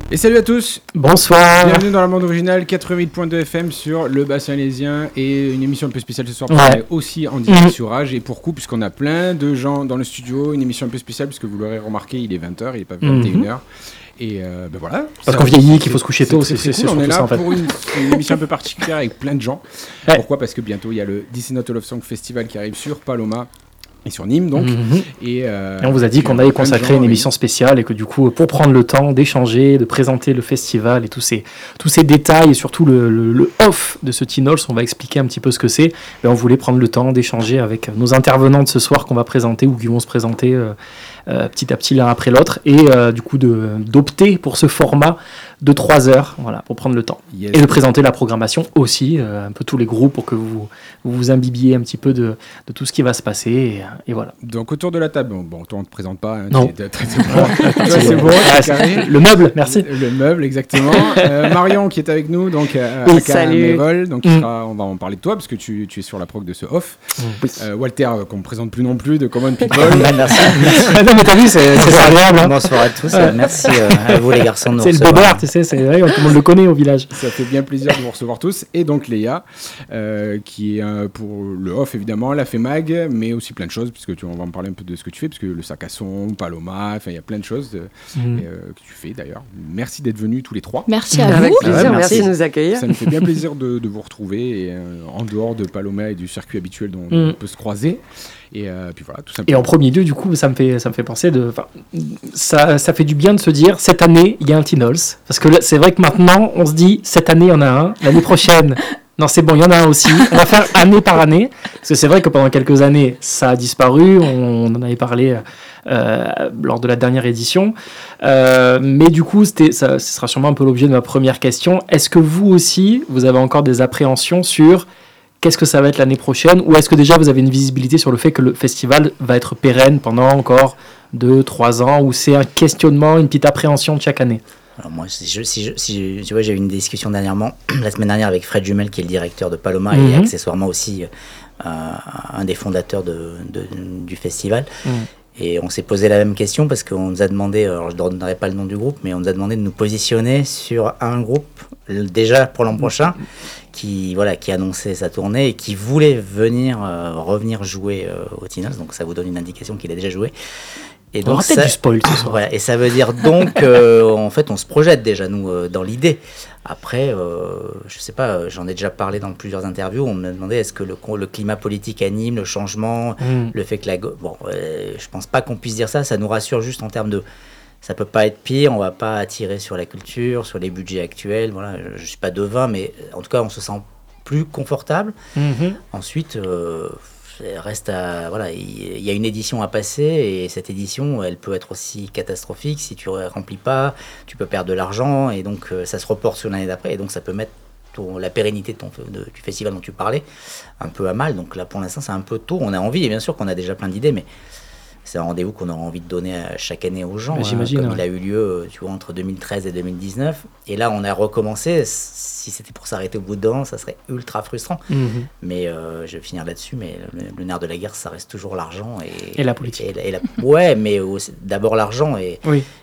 Et salut à tous. Bonsoir. Bienvenue dans la bande originale 88.2 FM sur le bassin alésien et une émission un peu spéciale ce soir parce qu'on est aussi en direct sur Rage et pour coup puisqu'on a plein de gens dans le studio, une émission un peu spéciale puisque vous l'aurez remarqué, il est 20h, il n'est pas 21h. Et ben voilà. Parce qu'on vieillit, qu'il faut se coucher tôt, c'est cool. On est là pour une émission un peu particulière avec plein de gens. Ouais. Pourquoi ? Parce que bientôt il y a le This Is Not a Love Song Festival qui arrive sur Paloma. Et sur Nîmes donc. Et on vous a dit qu'on allait consacrer une émission spéciale et que du coup, pour prendre le temps d'échanger, de présenter le festival et tous ces détails et surtout le off de ce Tinols, on va expliquer un petit peu ce que c'est. Et on voulait prendre le temps d'échanger avec nos intervenants de ce soir qu'on va présenter ou qui vont se présenter petit à petit l'un après l'autre et du coup d'opter pour ce format de 3 heures, voilà, pour prendre le temps. Yes. Et de présenter la programmation aussi, un peu tous les groupes pour que vous imbibiez un petit peu de tout ce qui va se passer. Et voilà. Donc autour de la table, bon toi on ne te présente pas. Hein, non. C'est bon, le meuble, merci. Le meuble, exactement. Marion qui est avec nous, donc salut. Mévol, donc on va en parler de toi parce que tu es sur la prog de ce off. Walter, qu'on ne présente plus non plus, de Common People. Merci. Non mais t'as vu, c'est agréable. Hein. Bonsoir à tous, merci à vous les garçons de nous recevoir. C'est le bébert, tu sais, tout le monde le connaît au village. Ça fait bien plaisir de vous recevoir tous. Et donc Léa, qui est pour le off évidemment, la FEMAG, mais aussi plein de choses, puisque on va en parler un peu de ce que tu fais, puisque le sac à son, Paloma, enfin il y a plein de choses que tu fais d'ailleurs. Merci d'être venus tous les trois. Merci à vous. Avec plaisir, merci de nous accueillir. Ça me fait bien plaisir de vous retrouver et, en dehors de Paloma et du circuit habituel dont on peut se croiser. Et puis voilà, tout simplement. Et en premier lieu, du coup, ça me fait penser ça fait du bien de se dire cette année il y a un Tinols, parce que là, c'est vrai que maintenant on se dit cette année il y en a un, l'année prochaine. Non, c'est bon, il y en a un aussi. On va faire année par année. Parce que c'est vrai que pendant quelques années, ça a disparu. On en avait parlé lors de la dernière édition. Mais du coup, ce sera sûrement un peu l'objet de ma première question. Est-ce que vous aussi, vous avez encore des appréhensions sur qu'est-ce que ça va être l'année prochaine ? Ou est-ce que déjà vous avez une visibilité sur le fait que le festival va être pérenne pendant encore 2-3 ans ? Ou c'est un questionnement, une petite appréhension de chaque année ? Alors moi, si tu vois, j'ai eu une discussion dernièrement, la semaine dernière, avec Fred Jumel, qui est le directeur de Paloma et accessoirement aussi un des fondateurs du festival. Et on s'est posé la même question parce qu'on nous a demandé, alors je ne donnerai pas le nom du groupe, mais on nous a demandé de nous positionner sur un groupe, déjà pour l'an prochain, qui annonçait sa tournée et qui voulait revenir jouer au Tinols. Donc ça vous donne une indication qu'il a déjà joué. Et donc peut-être du spoil ce soir. Voilà, et ça veut dire donc en fait on se projette déjà nous dans l'idée. Après je sais pas, j'en ai déjà parlé dans plusieurs interviews, on me demandait est-ce que le climat politique anime, le changement, le fait que je pense pas qu'on puisse dire ça nous rassure juste en termes de ça peut pas être pire, on va pas attirer sur la culture, sur les budgets actuels, voilà, je suis pas devin mais en tout cas on se sent plus confortable. Ensuite reste il y a une édition à passer et cette édition elle peut être aussi catastrophique si tu remplis pas, tu peux perdre de l'argent et donc ça se reporte sur l'année d'après et donc ça peut mettre la pérennité du festival dont tu parlais un peu à mal. Donc là pour l'instant c'est un peu tôt, on a envie et bien sûr qu'on a déjà plein d'idées mais c'est un rendez-vous qu'on aura envie de donner chaque année aux gens, j'imagine, comme il a eu lieu tu vois, entre 2013 et 2019. Et là, on a recommencé. Si c'était pour s'arrêter au bout d'un an, ça serait ultra frustrant. Mais je vais finir là-dessus. Mais le nerf de la guerre, ça reste toujours l'argent. Et la politique. Ouais, mais d'abord l'argent et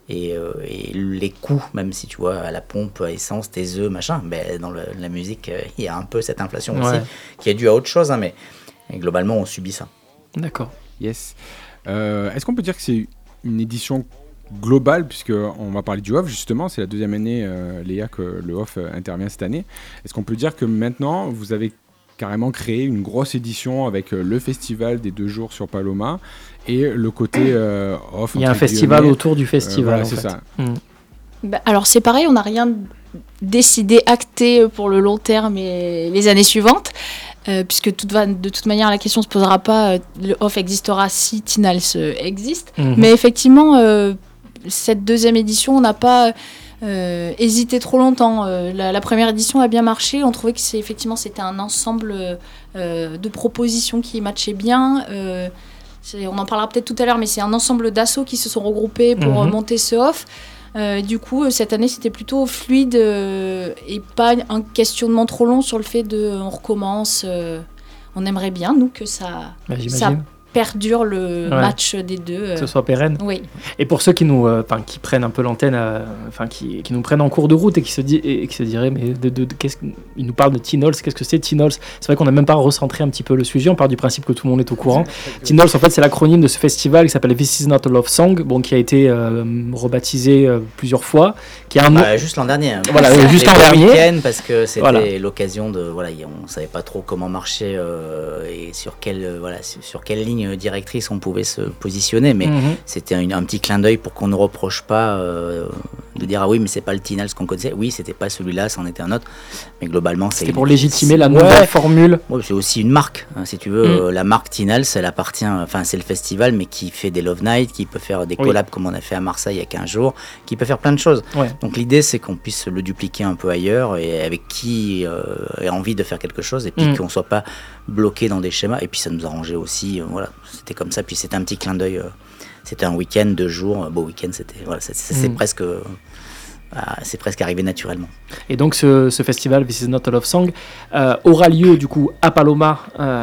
les coûts, même si tu vois, à la pompe, à essence, tes œufs, machin. Mais dans la musique, il y a un peu cette inflation aussi, qui est due à autre chose. Mais globalement, on subit ça. D'accord. Yes. Est-ce qu'on peut dire que c'est une édition globale, puisqu'on va parler du off justement, c'est la deuxième année, Léa, que le off intervient cette année. Est-ce qu'on peut dire que maintenant, vous avez carrément créé une grosse édition avec le festival des 2 jours sur Paloma et le côté off? Il y a un festival autour du festival, voilà, c'est ça. Alors c'est pareil, on n'a rien décidé, acté pour le long terme et les années suivantes. Puisque de toute manière la question ne se posera pas, le off existera si Tinols existe. Mais effectivement, cette deuxième édition, on n'a pas hésité trop longtemps. La première édition a bien marché, on trouvait que c'était un ensemble de propositions qui matchaient bien. On en parlera peut-être tout à l'heure, mais c'est un ensemble d'assauts qui se sont regroupés pour monter ce off. Du coup, cette année, c'était plutôt fluide et pas un questionnement trop long sur le fait on recommence. On aimerait bien, nous, que ça perdure le Ouais. match des deux. Que ce soit pérenne. Oui. Et pour ceux qui qui prennent un peu l'antenne, qui nous prennent en cours de route et qui se diraient, mais ils nous parlent de Teen-Halls, qu'est-ce que c'est Teen-Halls? C'est vrai qu'on n'a même pas recentré un petit peu le sujet, on part du principe que tout le monde est au courant. Teen-Halls, en fait, c'est l'acronyme de ce festival qui s'appelle This Is Not a Love Song, qui a été rebaptisé plusieurs fois, qui a un nom. Juste l'an dernier. Voilà, Ça juste fait l'an le dernier. week-end parce que c'était Voilà. l'occasion de. Voilà, on savait pas trop comment marcher et sur quelle ligne directrice on pouvait se positionner, mais Mhm. c'était un petit clin d'œil pour qu'on ne reproche pas de dire ah oui, mais c'est pas le Teen-Halls qu'on connaissait. Oui, c'était pas celui-là, c'en était un autre, mais globalement C'était pour légitimer la nouvelle formule. Ouais, c'est aussi une marque, hein, si tu veux. La marque Teen-Halls, elle appartient, enfin, c'est le festival, mais qui fait des Love Nights, qui peut faire des collabs comme on a fait à Marseille il y a 15 jours, qui peut faire plein de choses. Ouais. Donc l'idée, c'est qu'on puisse le dupliquer un peu ailleurs et avec qui a envie de faire quelque chose et puis qu'on soit pas bloqué dans des schémas. Et puis ça nous arrangeait aussi, voilà, c'était comme ça. Puis c'était un petit clin d'œil. C'était un week-end, 2 jours, beau week-end. C'était voilà, c'est presque. C'est presque arrivé naturellement. Et donc ce festival This Is Not a Love Song aura lieu du coup à Paloma.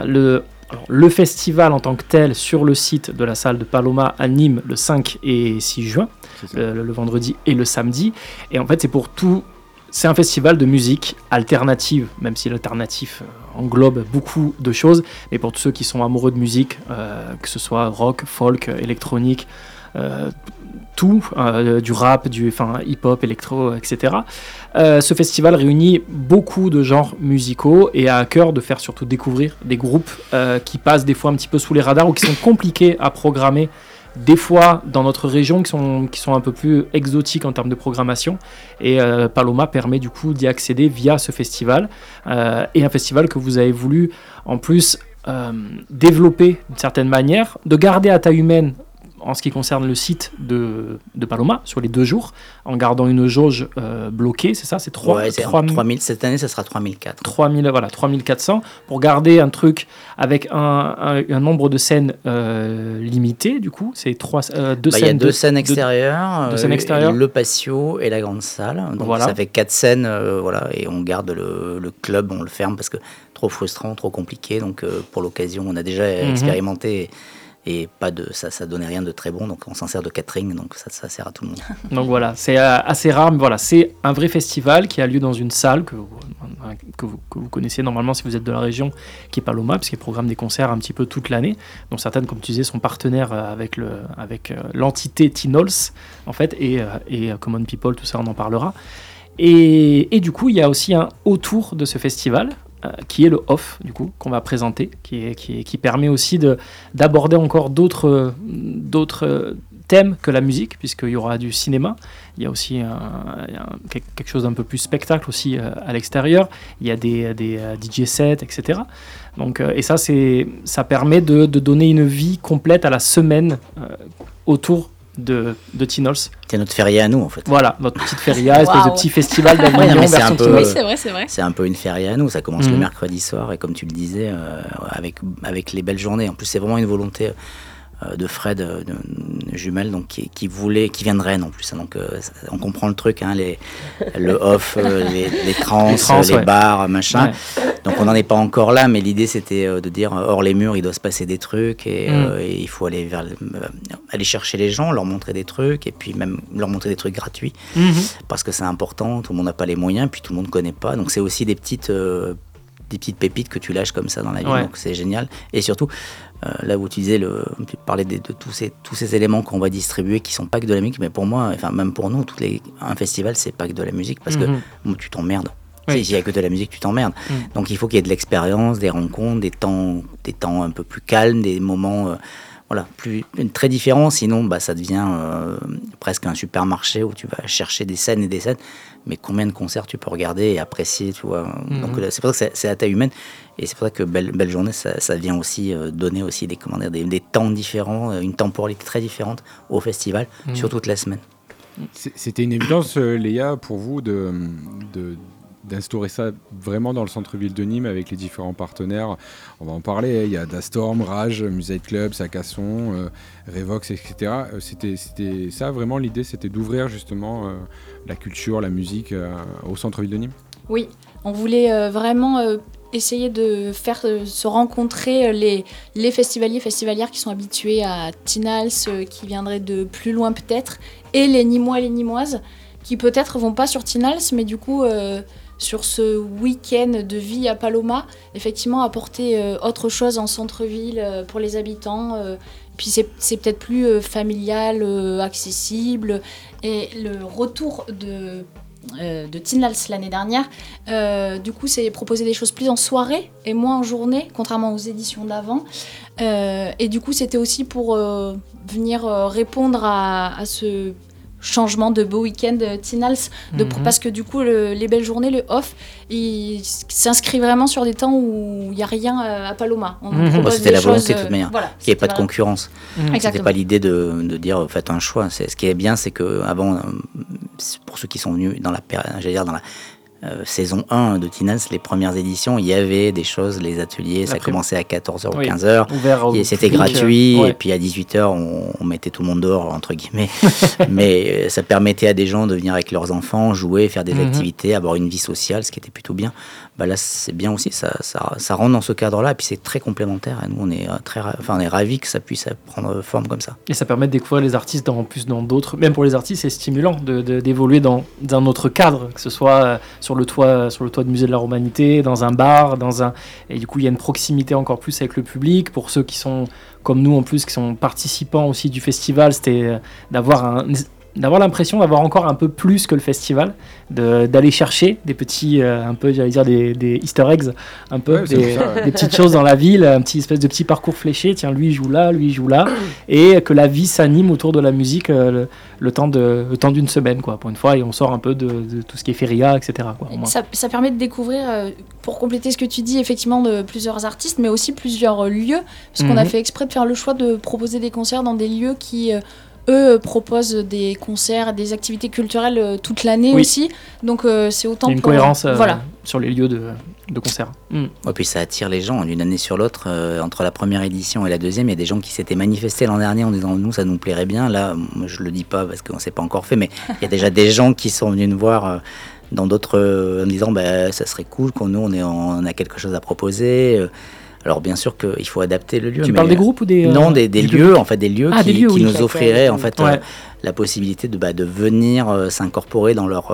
Le festival en tant que tel sur le site de la salle de Paloma à Nîmes le 5 et 6 juin, le vendredi et le samedi. Et en fait c'est un festival de musique alternative, même si l'alternatif englobe beaucoup de choses. Mais pour tous ceux qui sont amoureux de musique, que ce soit rock, folk, électronique, tout, du rap, du hip-hop, électro, etc. Ce festival réunit beaucoup de genres musicaux et a à cœur de faire surtout découvrir des groupes qui passent des fois un petit peu sous les radars ou qui sont compliqués à programmer, des fois dans notre région, qui sont un peu plus exotiques en termes de programmation. Et Paloma permet du coup d'y accéder via ce festival. Et un festival que vous avez voulu en plus développer d'une certaine manière, de garder à taille humaine en ce qui concerne le site de Paloma sur les 2 jours, en gardant une jauge bloquée, c'est ça, c'est 3000. Cette année, ça sera 3004. 3400, pour garder un truc avec un nombre de scènes limité, du coup, c'est 2 scènes. Il y a 2 scènes extérieures, scènes extérieures. Le patio et la grande salle. Donc ça fait 4 scènes, voilà, et on garde le club, on le ferme parce que trop frustrant, trop compliqué. Donc pour l'occasion, on a déjà expérimenté. Et ça donnait rien de très bon, donc on s'en sert de catering, donc ça sert à tout le monde. Donc voilà, c'est assez rare, mais voilà, c'est un vrai festival qui a lieu dans une salle que vous connaissez normalement si vous êtes de la région, qui est Paloma, puisqu'il programme des concerts un petit peu toute l'année, dont certaines, comme tu disais, sont partenaires avec l'entité Teen-Halls, en fait, et Common People, tout ça, on en parlera. Et du coup, il y a aussi un autour de ce festival, qui est le off, du coup, qu'on va présenter, qui permet aussi d'aborder encore d'autres thèmes que la musique, puisqu'il y aura du cinéma, il y a aussi quelque chose d'un peu plus spectacle aussi à l'extérieur, il y a des DJ sets, etc. Donc, et ça permet de donner une vie complète à la semaine autour de Teen-Halls. C'est notre feria à nous, en fait. Voilà, notre petite feria, espèce de petit festival d'Avignon version Oui, c'est vrai. C'est un peu une feria à nous. Ça commence le mercredi soir et comme tu le disais, avec les belles journées. En plus, c'est vraiment une volonté de Fred Jumel, donc qui vient de Rennes en plus, hein, donc on comprend le truc, hein, le off, les trans, les bars, machin. Ouais. Donc on n'en est pas encore là, mais l'idée c'était de dire hors les murs il doit se passer des trucs et il faut aller chercher les gens, leur montrer des trucs et puis même leur montrer des trucs gratuits parce que c'est important. Tout le monde n'a pas les moyens, puis tout le monde connaît pas, donc c'est aussi des petites pépites que tu lâches comme ça dans la vie, donc c'est génial. Et surtout, là où tu disais, tu parlais de tous ces éléments qu'on va distribuer qui sont pas que de la musique, mais pour moi, enfin même pour nous, un festival, c'est pas que de la musique, parce que tu t'emmerdes. Oui. S'il n'y a que de la musique, tu t'emmerdes. Donc il faut qu'il y ait de l'expérience, des rencontres, des temps un peu plus calmes, des moments très différents, sinon ça devient presque un supermarché où tu vas chercher des scènes et des scènes, mais combien de concerts tu peux regarder et apprécier, tu vois. Donc c'est pour ça que c'est à taille humaine, et c'est pour ça que Belle Journée, ça vient aussi donner aussi des temps différents, une temporalité très différente au festival sur toute la semaine. C'était une évidence, Léa, pour vous d'instaurer ça vraiment dans le centre-ville de Nîmes avec les différents partenaires. On va en parler, il y a Dastorm, Rage, Musette Club, Sacasson, Revox, etc. C'était ça vraiment l'idée, c'était d'ouvrir justement la culture, la musique au centre-ville de Nîmes ? Oui, on voulait vraiment essayer de faire se rencontrer les festivaliers, festivalières qui sont habitués à Tinals, qui viendraient de plus loin peut-être, et les Nîmois et les Nîmoises, qui peut-être vont pas sur Tinals, mais du coup, sur ce week-end de vie à Paloma, effectivement, apporter autre chose en centre-ville pour les habitants. Puis c'est peut-être plus familial, accessible. Et le retour de Tinals l'année dernière, du coup, c'est proposer des choses plus en soirée et moins en journée, contrairement aux éditions d'avant. Et du coup, c'était aussi pour venir répondre à ce changement de beau week-end Tinals, parce que du coup les belles journées, le off, il s'inscrit vraiment sur des temps où il n'y a rien à Paloma. C'était la volonté de toute manière, voilà, qu'il n'y ait pas de concurrence. C'était pas l'idée de dire faites un choix. Ce qui est bien, c'est que avant, pour ceux qui sont venus dans la saison 1 de Tinals, les premières éditions, il y avait des choses, les ateliers, ça commençait à 14h ou 15h, et c'était gratuit, et puis à 18h, on mettait tout le monde dehors, entre guillemets, mais ça permettait à des gens de venir avec leurs enfants, jouer, faire des activités, avoir une vie sociale, ce qui était plutôt bien. Là, c'est bien aussi, ça rentre dans ce cadre-là, et puis c'est très complémentaire, et nous, on est ravis que ça puisse prendre forme comme ça. Et ça permet de découvrir les artistes dans d'autres, même pour les artistes, c'est stimulant d'évoluer dans un autre cadre, que ce soit sur le toit du musée de la Romanité, dans un bar, et du coup il y a une proximité encore plus avec le public. Pour ceux qui sont comme nous en plus, qui sont participants aussi du festival, c'était d'avoir l'impression d'avoir encore un peu plus que le festival, d'aller chercher des petits, un peu, j'allais dire des easter eggs, un peu, des petites choses dans la ville, un petit espèce de petit parcours fléché, tiens, lui il joue là, et que la vie s'anime autour de la musique le temps d'une semaine, quoi, pour une fois, et on sort un peu de tout ce qui est feria, etc. Quoi, ça permet de découvrir, pour compléter ce que tu dis, effectivement, de plusieurs artistes, mais aussi plusieurs lieux, parce qu'on a fait exprès de faire le choix de proposer des concerts dans des lieux qui... eux proposent des concerts, des activités culturelles toute l'année aussi. Donc c'est autant. Il y a une cohérence sur les lieux de concert. Et puis ça attire les gens d'une année sur l'autre. Entre la première édition et la deuxième, il y a des gens qui s'étaient manifestés l'an dernier en disant nous ça nous plairait bien. Là, moi, je le dis pas parce qu'on ne s'est pas encore fait, mais il y a déjà des gens qui sont venus nous voir dans d'autres en disant ça serait cool qu'on on a quelque chose à proposer. Alors bien sûr qu'il faut adapter le lieu. Tu parles des groupes ou des non, des lieux, en fait, des lieux qui nous offriraient en fait la possibilité de venir s'incorporer dans leur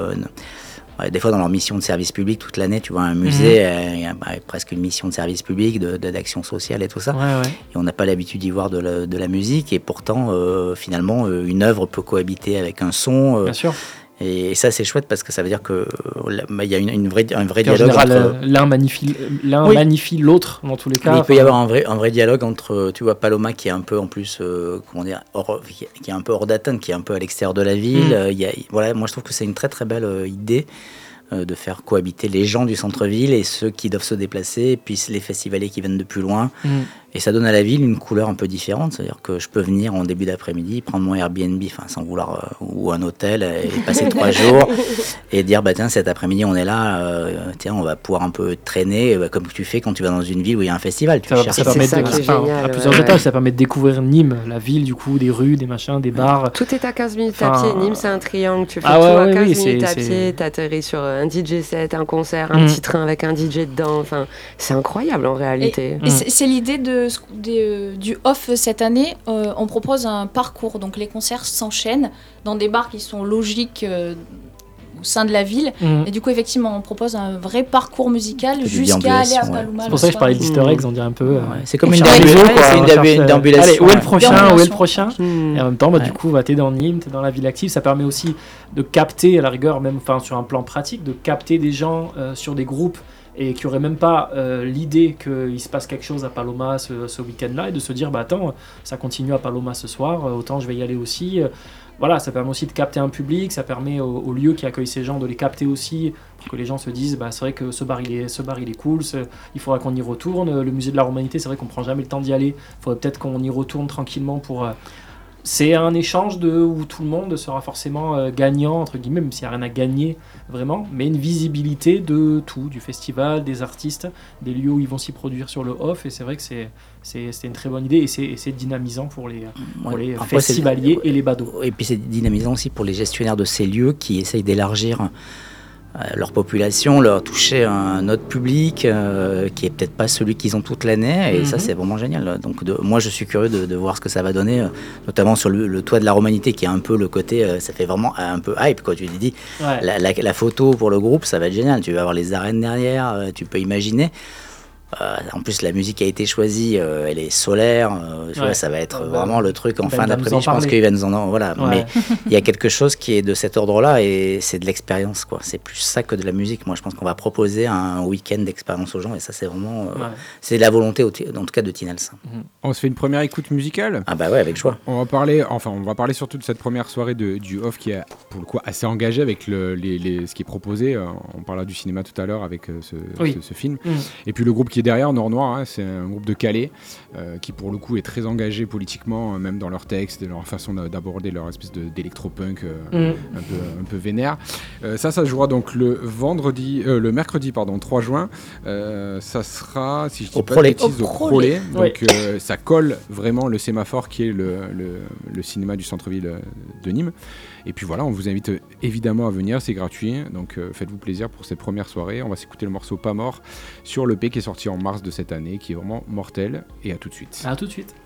des fois dans leur mission de service public toute l'année. Tu vois, un musée a presque une mission de service public, d'action sociale et tout ça. Et on n'a pas l'habitude d'y voir de la musique, et pourtant finalement une œuvre peut cohabiter avec un son. Bien sûr. Et ça c'est chouette parce que ça veut dire que il y a un vrai dialogue. En général, l'un magnifie l'autre dans tous les cas. Mais il peut y avoir un vrai dialogue entre, tu vois, Paloma qui est un peu en plus qui est un peu hors d'atteinte, qui est un peu à l'extérieur de la ville. Moi je trouve que c'est une très très belle idée de faire cohabiter les gens du centre-ville et ceux qui doivent se déplacer, et puis les festivaliers qui viennent de plus loin. Et ça donne à la ville une couleur un peu différente. C'est-à-dire que je peux venir en début d'après-midi, prendre mon Airbnb, sans vouloir, ou un hôtel, et passer 3 jours, et dire, tiens, cet après-midi, on est là, tiens, on va pouvoir un peu traîner, comme tu fais quand tu vas dans une ville où il y a un festival. Ça permet à plusieurs étages, ça permet de découvrir Nîmes, la ville, du coup, des rues, des machins, des bars. Tout est à 15 minutes à pied. Nîmes, c'est un triangle. Tu fais tout à 15 minutes à pied, t'atterris sur un DJ set, un concert, un petit train avec un DJ dedans. C'est incroyable en réalité. Et c'est l'idée du off cette année. On propose un parcours, donc les concerts s'enchaînent dans des bars qui sont logiques au sein de la ville, et du coup effectivement on propose un vrai parcour musical jusqu'à aller à Paloma. C'est pour ça que je parlais d'easter eggs, on dirait un peu c'est comme une déambulation. Allez, où est le prochain et en même temps du coup t'es dans Nîmes, t'es dans la ville active. Ça permet aussi de capter, à la rigueur, même sur un plan pratique, de capter des gens sur des groupes et qui n'auraient même pas l'idée qu'il se passe quelque chose à Paloma ce week-end-là, et de se dire attends, ça continue à Paloma ce soir, autant je vais y aller aussi. Voilà, ça permet aussi de capter un public, ça permet au lieu qui accueille ces gens de les capter aussi, pour que les gens se disent c'est vrai que ce bar il est cool, il faudra qu'on y retourne. Le musée de la Romanité, c'est vrai qu'on prend jamais le temps d'y aller, il faudrait peut-être qu'on y retourne tranquillement pour... C'est un échange où tout le monde sera forcément gagnant, entre guillemets, même s'il n'y a rien à gagner vraiment, mais une visibilité de tout, du festival, des artistes, des lieux où ils vont s'y produire sur le off, et c'est vrai que c'est une très bonne idée, et c'est dynamisant pour les festivaliers et les badauds. Et puis c'est dynamisant aussi pour les gestionnaires de ces lieux qui essayent d'élargir leur population, leur toucher un autre public qui est peut-être pas celui qu'ils ont toute l'année, et ça c'est vraiment génial. Donc moi je suis curieux de voir ce que ça va donner, notamment sur le toit de la Romanité qui est un peu le côté, ça fait vraiment un peu hype quoi. Tu te dis la photo pour le groupe ça va être génial, tu vas avoir les arènes derrière, tu peux imaginer. En plus la musique a été choisie, elle est solaire, tu vois, ça va être vraiment le truc en fin d'après-midi. Je pense qu'il va nous en voilà. Mais il y a quelque chose qui est de cet ordre-là et c'est de l'expérience quoi. C'est plus ça que de la musique. Moi je pense qu'on va proposer un week-end d'expérience aux gens et ça c'est vraiment c'est la volonté en tout cas de Tinals. On se fait une première écoute musicale. Ah bah ouais, avec joie. On va parler surtout de cette première soirée du Off qui est pour le coup assez engagée avec ce qui est proposé. On parlera du cinéma tout à l'heure avec ce film. Et puis le groupe qui est derrière, Nord Noir, c'est un groupe de Calais qui pour le coup est très engagé politiquement, même dans leurs textes et leur façon d'aborder leur espèce d'électropunk un peu vénère. Ça se jouera donc le mercredi 3 juin. Ça sera, si je dis pas de bêtises, au Prolet. Donc ça colle vraiment le sémaphore qui est le cinéma du centre-ville de Nîmes. Et puis voilà, on vous invite évidemment à venir, c'est gratuit, donc faites-vous plaisir pour cette première soirée. On va s'écouter le morceau Pas mort sur l'EP qui est sorti en mars de cette année, qui est vraiment mortel, et à tout de suite. À tout de suite.